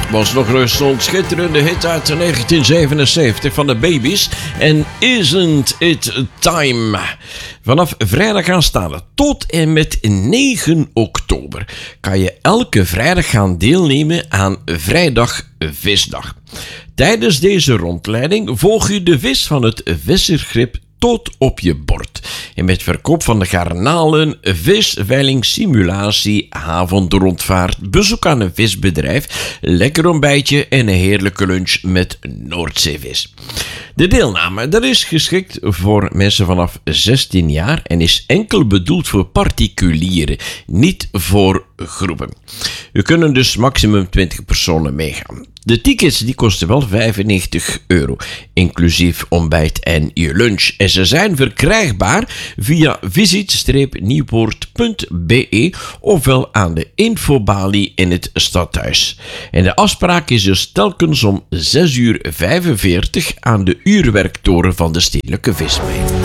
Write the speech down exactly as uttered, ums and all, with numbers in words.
was nog eens een schitterende hit uit negentien zevenenzeventig van de Babies. En Isn't It Time? Vanaf vrijdag aanstaande tot en met negen oktober kan je elke vrijdag gaan deelnemen aan Vrijdag Visdag. Tijdens deze rondleiding volg je de vis van het vissergrip tot op je bord. En met verkoop van de garnalen, visveiling, simulatie, avondrondvaart, bezoek aan een visbedrijf, lekker ontbijtje en een heerlijke lunch met Noordzeevis. De deelname dat is geschikt voor mensen vanaf zestien jaar en is enkel bedoeld voor particulieren, niet voor groepen. U kunnen dus maximum twintig personen meegaan. De tickets die kosten wel vijfennegentig euro, inclusief ontbijt en je lunch. En ze zijn verkrijgbaar via visit nieuwpoort punt b e ofwel aan de infobalie in het stadhuis. En de afspraak is dus telkens om zes uur vijfenveertig aan de uurwerktoren van de Stedelijke Vismijn.